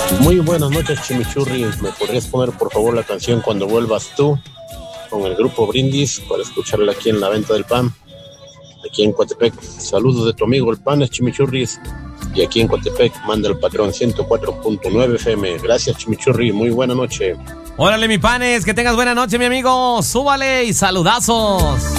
Muy buenas noches, Chimichurri. ¿Me podrías poner por favor la canción Cuando Vuelvas Tú con el grupo Brindis para escucharla aquí en la venta del pan, aquí en Coatepec? Saludos de tu amigo el Pan Chimichurris, y aquí en Coatepec manda el patrón 104.9 FM. Gracias, Chimichurri, muy buena noche. Órale, mi Panes, que tengas buena noche, mi amigo. Súbale y saludazos.